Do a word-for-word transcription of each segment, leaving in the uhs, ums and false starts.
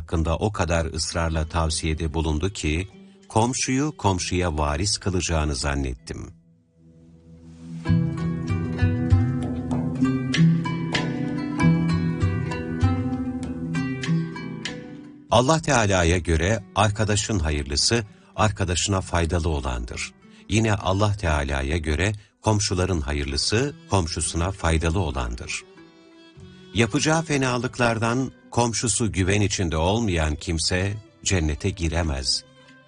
hakkında o kadar ısrarla tavsiyede bulundu ki, komşuyu komşuya varis kılacağını zannettim. Allah Teala'ya göre arkadaşın hayırlısı, arkadaşına faydalı olandır. Yine Allah Teala'ya göre komşuların hayırlısı, komşusuna faydalı olandır. Yapacağı fenalıklardan komşusu güven içinde olmayan kimse cennete giremez.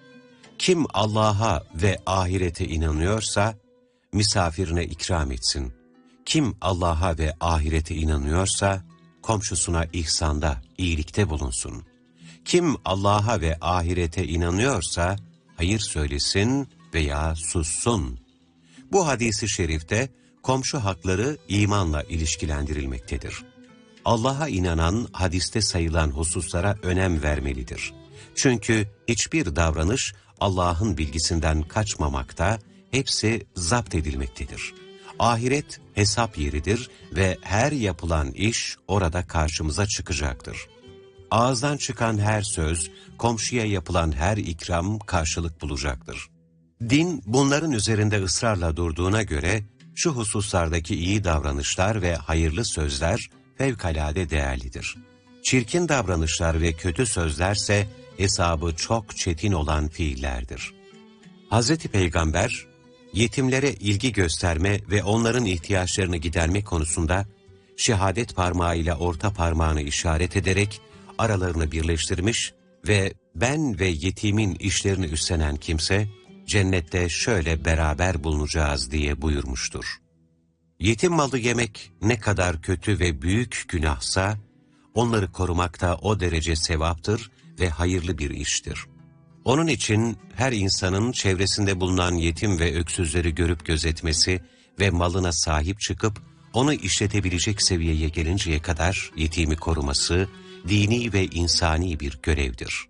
Kim Allah'a ve ahirete inanıyorsa, misafirine ikram etsin. Kim Allah'a ve ahirete inanıyorsa, komşusuna ihsanda, iyilikte bulunsun. Kim Allah'a ve ahirete inanıyorsa, hayır söylesin veya sussun. Bu hadis-i şerifte, komşu hakları imanla ilişkilendirilmektedir. Allah'a inanan, hadiste sayılan hususlara önem vermelidir. Çünkü hiçbir davranış Allah'ın bilgisinden kaçmamakta, hepsi zapt edilmektedir. Ahiret hesap yeridir ve her yapılan iş orada karşımıza çıkacaktır. Ağızdan çıkan her söz, komşuya yapılan her ikram karşılık bulacaktır. Din bunların üzerinde ısrarla durduğuna göre, şu hususlardaki iyi davranışlar ve hayırlı sözler fevkalade değerlidir. Çirkin davranışlar ve kötü sözlerse hesabı çok çetin olan fiillerdir. Hazreti Peygamber, yetimlere ilgi gösterme ve onların ihtiyaçlarını giderme konusunda, şehadet parmağıyla orta parmağını işaret ederek aralarını birleştirmiş ve ben ve yetimin işlerini üstlenen kimse, cennette şöyle beraber bulunacağız diye buyurmuştur. Yetim malı yemek ne kadar kötü ve büyük günahsa, onları korumak da o derece sevaptır ve hayırlı bir iştir. Onun için her insanın çevresinde bulunan yetim ve öksüzleri görüp gözetmesi ve malına sahip çıkıp onu işletebilecek seviyeye gelinceye kadar yetimi koruması, dini ve insani bir görevdir.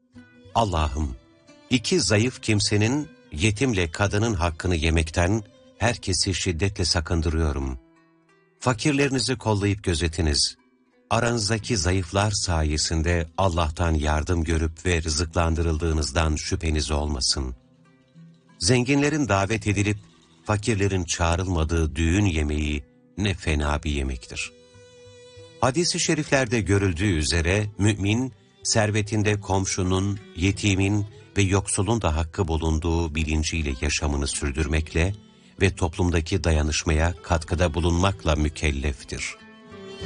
Allah'ım, iki zayıf kimsenin yetimle kadının hakkını yemekten herkesi şiddetle sakındırıyorum. Fakirlerinizi kollayıp gözetiniz. Aranızdaki zayıflar sayesinde Allah'tan yardım görüp ve rızıklandırıldığınızdan şüpheniz olmasın. Zenginlerin davet edilip fakirlerin çağrılmadığı düğün yemeği ne fena bir yemektir. Hadis-i şeriflerde görüldüğü üzere mümin, servetinde komşunun, yetimin ve yoksulun da hakkı bulunduğu bilinciyle yaşamını sürdürmekle ve toplumdaki dayanışmaya katkıda bulunmakla mükelleftir.